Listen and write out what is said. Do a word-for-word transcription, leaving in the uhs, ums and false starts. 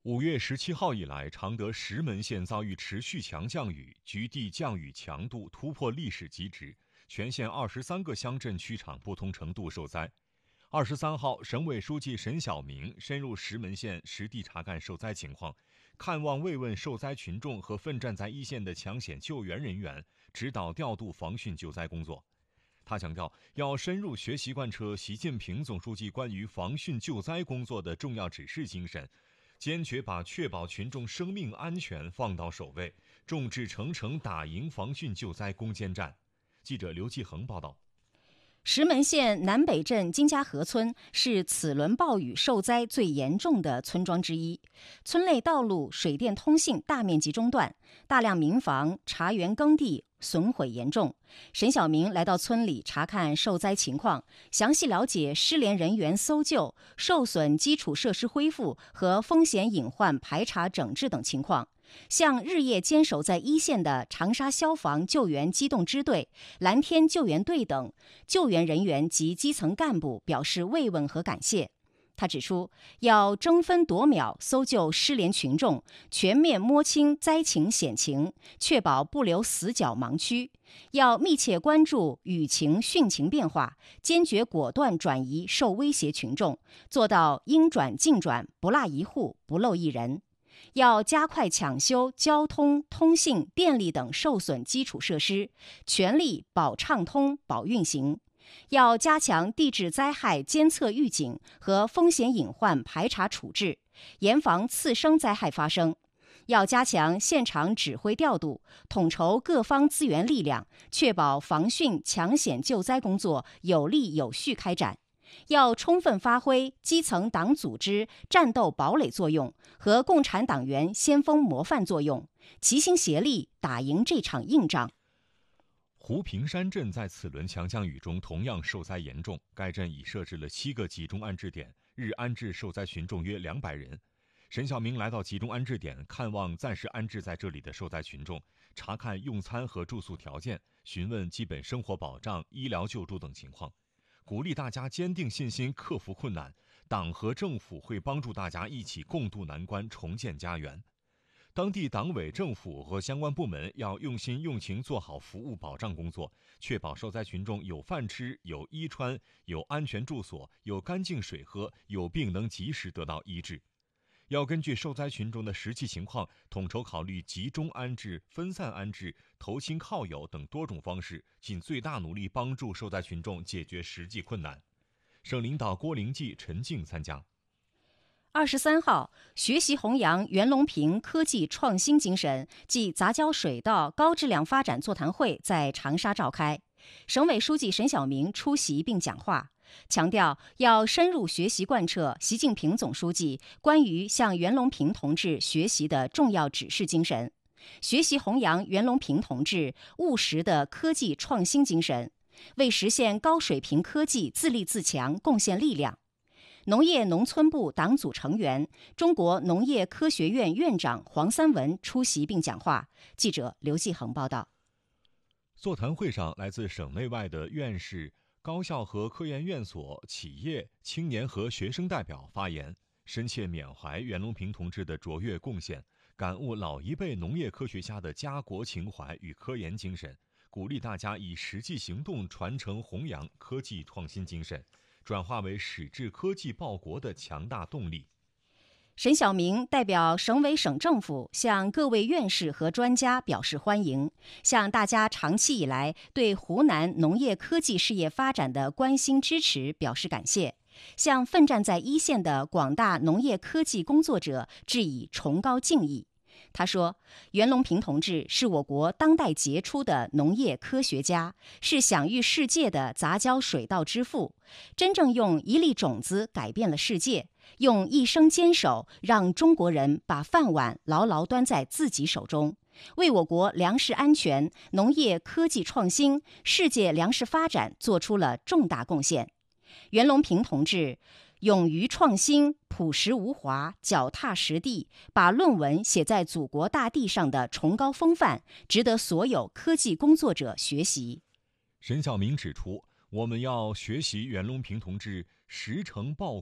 五月十七号以来，常德石门县遭遇持续强降雨，局地降雨强度突破历史极值，全县二十三个乡镇区场不同程度受灾。二十三号，省委书记沈晓明深入石门县实地查看受灾情况，看望慰问受灾群众和奋战在一线的抢险救援人员，指导调度防汛救灾工作。他强调，要深入学习贯彻习近平总书记关于防汛救灾工作的重要指示精神，坚决把确保群众生命安全放到首位，众志成城打赢防汛救灾攻坚战。记者刘继恒报道。 石门县南北镇金家河村是此轮暴雨受灾最严重的村庄之一，村内道路、水电通信大面积中断，大量民房、茶园耕地损毁严重。沈晓明来到村里查看受灾情况，详细了解失联人员搜救、受损基础设施恢复和风险隐患排查整治等情况，向日夜坚守在一线的长沙消防救援机动支队、蓝天救援队等救援人员及基层干部表示慰问和感谢。他指出，要争分夺秒搜救失联群众，全面摸清灾情险情，确保不留死角盲区；要密切关注雨情汛情变化，坚决果断转移受威胁群众，做到应转尽转，不落一户，不漏一人。要加快抢修交通、通信、电力等受损基础设施，全力保畅通、保运行。要加强地质灾害监测预警和风险隐患排查处置，严防次生灾害发生。要加强现场指挥调度，统筹各方资源力量，确保防汛抢险救灾工作有力有序开展。要充分发挥基层党组织战斗堡垒作用和共产党员先锋模范作用，齐心协力打赢这场硬仗。 胡平山镇在此轮强降雨中同样受灾严重，该镇已设置了七个集中安置点，日安置受灾群众约两百人。沈晓明来到集中安置点，看望暂时安置在这里的受灾群众，查看用餐和住宿条件，询问基本生活保障、医疗救助等情况，鼓励大家坚定信心，克服困难。党和政府会帮助大家一起共度难关，重建家园。当地党委政府和相关部门要用心用情做好服务保障工作，确保受灾群众有饭吃、有衣穿、有安全住所、有干净水喝、有病能及时得到医治。要根据受灾群众的实际情况，统筹考虑集中安置、分散安置、投亲靠友等多种方式，尽最大努力帮助受灾群众解决实际困难。省领导郭灵济、陈静参加。 二十三号，学习弘扬袁隆平科技创新精神暨杂交水稻高质量发展座谈会在长沙召开，省委书记沈晓明出席并讲话，强调要深入学习贯彻习近平总书记关于向袁隆平同志学习的重要指示精神，学习弘扬袁隆平同志务实的科技创新精神，为实现高水平科技自立自强贡献力量。农业农村部党组成员、中国农业科学院院长黄三文出席并讲话。记者刘继恒报道。 座谈会上，来自省内外的院士、高校和科研院所、企业、青年和学生代表发言，深切缅怀袁隆平同志的卓越贡献，感悟老一辈农业科学家的家国情怀与科研精神，鼓励大家以实际行动传承弘扬科技创新精神，转化为矢志科技报国的强大动力。 沈晓明代表省委省政府向各位院士和专家表示欢迎，向大家长期以来对湖南农业科技事业发展的关心支持表示感谢，向奋战在一线的广大农业科技工作者致以崇高敬意。他说，袁隆平同志是我国当代杰出的农业科学家，是享誉世界的杂交水稻之父，真正用一粒种子改变了世界，用一生坚守让中国人把饭碗牢牢端在自己手中，为我国粮食安全、农业科技创新、世界粮食发展做出了重大贡献。袁隆平同志勇于创新、朴实无华、脚踏实地，把论文写在祖国大地上的崇高风范，值得所有科技工作者学习。 沈晓明指出，我们要学习袁隆平同志实诚报